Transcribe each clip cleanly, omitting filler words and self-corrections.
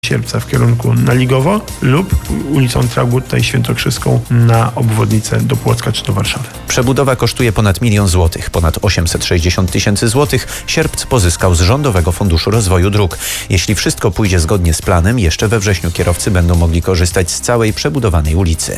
Sierpca w kierunku na Ligowo lub ulicą Traugutta i Świętokrzyską na obwodnicę do Płocka czy do Warszawy. Przebudowa kosztuje ponad 1 000 000 złotych. Ponad 860 000 złotych Sierpc pozyskał z Rządowego Funduszu Rozwoju Dróg. Jeśli wszystko pójdzie zgodnie z planem, jeszcze we wrześniu kierowcy będą mogli korzystać z całej przebudowanej ulicy.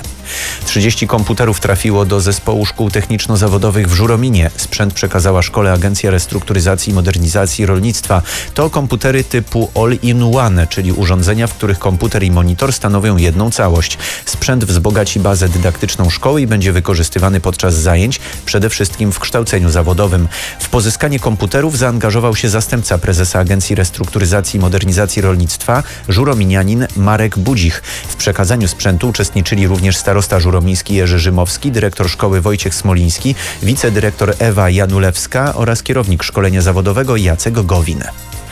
30 komputerów trafiło do zespołu szkół techniczno-zawodowych w Żurominie. Sprzęt przekazała szkole Agencja Restrukturyzacji i Modernizacji Rolnictwa. To komputery typu All-in-One, czyli urządzenia, w których komputer i monitor stanowią jedną całość. Sprzęt wzbogaci bazę dydaktyczną szkoły i będzie wykorzystywany podczas zajęć, przede wszystkim w kształceniu zawodowym. W pozyskanie komputerów zaangażował się zastępca prezesa Agencji Restrukturyzacji i Modernizacji Rolnictwa, żurominianin Marek Budzich. W przekazaniu sprzętu uczestniczyli również starosta żuromiński Jerzy Rzymowski, dyrektor szkoły Wojciech Smoliński, wicedyrektor Ewa Janulewska oraz kierownik szkolenia zawodowego Jacek Gowin.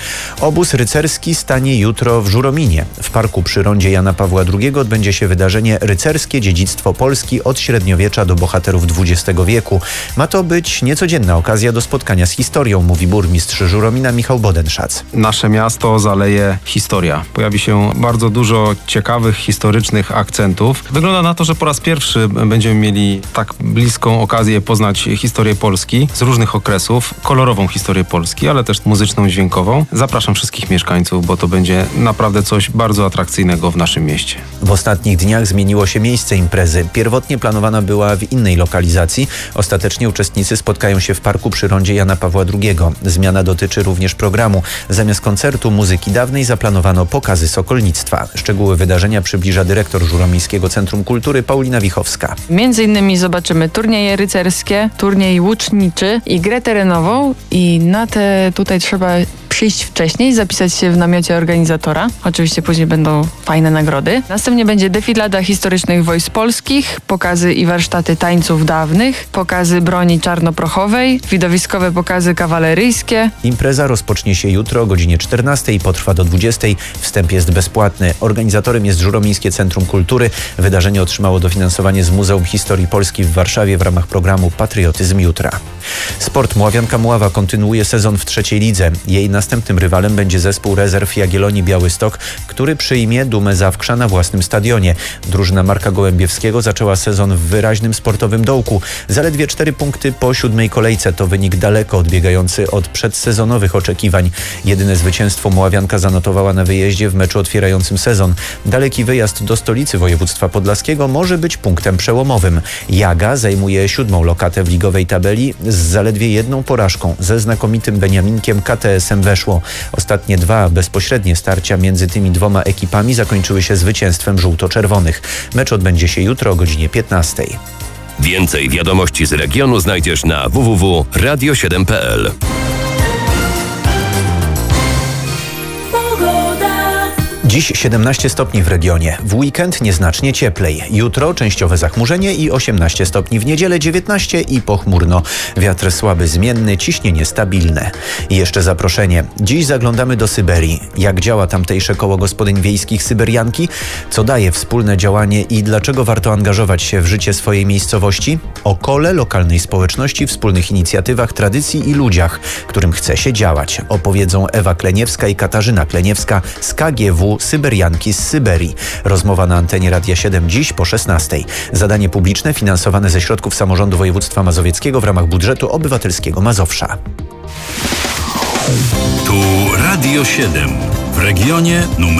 Obóz rycerski stanie jutro w Żurominie. W parku przy rondzie Jana Pawła II odbędzie się wydarzenie Rycerskie Dziedzictwo Polski od średniowiecza do bohaterów XX wieku. Ma to być niecodzienna okazja do spotkania z historią, mówi burmistrz Żuromina Michał Bodenszac. Nasze miasto zaleje historia. Pojawi się bardzo dużo ciekawych, historycznych akcentów. Wygląda na to, że po raz pierwszy będziemy mieli tak bliską okazję poznać historię Polski z różnych okresów, kolorową historię Polski, ale też muzyczną, dźwiękową. Zapraszam wszystkich mieszkańców, bo to będzie naprawdę coś bardzo atrakcyjnego w naszym mieście. W ostatnich dniach zmieniło się miejsce imprezy. Pierwotnie planowana była w innej lokalizacji. Ostatecznie uczestnicy spotkają się w parku przy rondzie Jana Pawła II. Zmiana dotyczy również programu. Zamiast koncertu muzyki dawnej zaplanowano pokazy sokolnictwa. Szczegóły wydarzenia przybliża dyrektor Żuromińskiego Centrum Kultury Paulina Wichowska. Między innymi zobaczymy turnieje rycerskie, turniej łuczniczy i grę terenową i na te tutaj trzeba przyjść wcześniej, zapisać się w namiocie organizatora. Oczywiście później będą fajne nagrody. Następnie będzie defilada historycznych wojsk polskich, pokazy i warsztaty tańców dawnych, pokazy broni czarnoprochowej, widowiskowe pokazy kawaleryjskie. Impreza rozpocznie się jutro o godzinie 14 i potrwa do 20. Wstęp jest bezpłatny. Organizatorem jest Żuromińskie Centrum Kultury. Wydarzenie otrzymało dofinansowanie z Muzeum Historii Polski w Warszawie w ramach programu Patriotyzm Jutra. Sport. Mławianka Mława kontynuuje sezon w trzeciej lidze. Jej następnym rywalem będzie zespół rezerw Jagiellonii Białystok, który przyjmie Dumę Zawkrza na własnym stadionie. Drużyna Marka Gołębiewskiego zaczęła sezon w wyraźnym sportowym dołku. Zaledwie 4 punkty po 7. kolejce to wynik daleko odbiegający od przedsezonowych oczekiwań. Jedyne zwycięstwo Mławianka zanotowała na wyjeździe w meczu otwierającym sezon. Daleki wyjazd do stolicy województwa podlaskiego może być punktem przełomowym. Jaga zajmuje 7. lokatę w ligowej tabeli z zaledwie 1 porażką. Ze znakomitym Beniaminkiem KTS-em weszło. Ostatnie 2 bezpośrednie starcia między tymi dwoma ekipami zakończyły się zwycięstwem żółto-czerwonych. Mecz odbędzie się jutro o godzinie 15. Więcej wiadomości z regionu znajdziesz na www.radio7.pl. Dziś 17 stopni w regionie. W weekend nieznacznie cieplej. Jutro częściowe zachmurzenie i 18 stopni. W niedzielę 19 i pochmurno. Wiatr słaby, zmienny, ciśnienie stabilne. I jeszcze zaproszenie. Dziś zaglądamy do Syberii. Jak działa tamtejsze koło gospodyń wiejskich Syberianki? Co daje wspólne działanie i dlaczego warto angażować się w życie swojej miejscowości? O kole lokalnej społeczności, wspólnych inicjatywach, tradycji i ludziach, którym chce się działać. Opowiedzą Ewa Kleniewska i Katarzyna Kleniewska z KGW Syberianki z Syberii. Rozmowa na antenie Radia 7 dziś po 16. Zadanie publiczne finansowane ze środków samorządu województwa mazowieckiego w ramach budżetu obywatelskiego Mazowsza. Tu Radio 7 w regionie numer